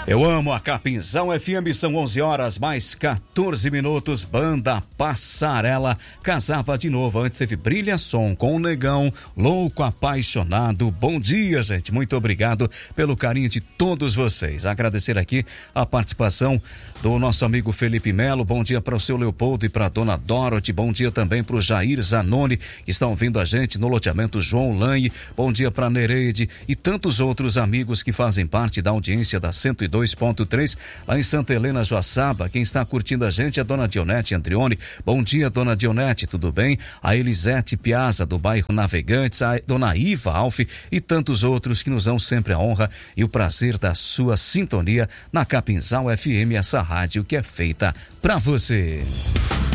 Eu amo a Capinzal FM, são 11 horas mais 14 minutos, banda Passarela, casava de novo, antes teve Brilha Som com o Negão, louco apaixonado. Bom dia, gente, muito obrigado pelo carinho de todos vocês. Agradecer aqui a participação do nosso amigo Felipe Melo, bom dia para o seu Leopoldo e para a dona Dorothy, bom dia também para o Jair Zanoni, que estão ouvindo a gente no loteamento João Lange, bom dia para a Nereide e tantos outros amigos que fazem parte da audiência da 102.3 lá em Santa Helena, Joaçaba. Quem está curtindo a gente é a dona Dionete Andrione, bom dia dona Dionete, tudo bem? A Elisete Piazza do bairro Navegantes, a dona Iva Alf e tantos outros que nos dão sempre a honra e o prazer da sua sintonia na Capinzal FM, essa rádio que é feita pra você.